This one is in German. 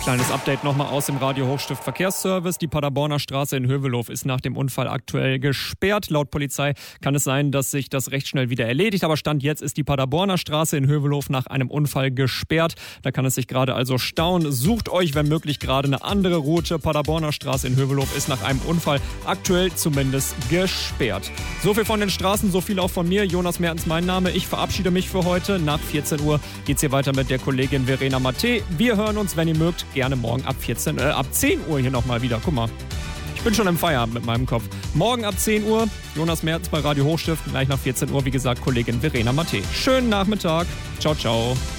Kleines Update nochmal aus dem Radio Hochstift Verkehrsservice. Die Paderborner Straße in Hövelof ist nach dem Unfall aktuell gesperrt. Laut Polizei kann es sein, dass sich das recht schnell wieder erledigt. Aber Stand jetzt ist die Paderborner Straße in Hövelof nach einem Unfall gesperrt. Da kann es sich gerade also stauen. Sucht euch, wenn möglich, gerade eine andere Route. Paderborner Straße in Hövelof ist nach einem Unfall aktuell zumindest gesperrt. So viel von den Straßen, so viel auch von mir. Jonas Mertens mein Name. Ich verabschiede mich für heute. Nach 14 Uhr geht's hier weiter mit der Kollegin Verena Matte. Wir hören uns, wenn ihr mögt, gerne morgen ab 10 Uhr hier nochmal wieder. Guck mal, ich bin schon im Feierabend mit meinem Kopf. Morgen ab 10 Uhr, Jonas Mertens bei Radio Hochstift. Gleich nach 14 Uhr, wie gesagt, Kollegin Verena Matte. Schönen Nachmittag. Ciao, ciao.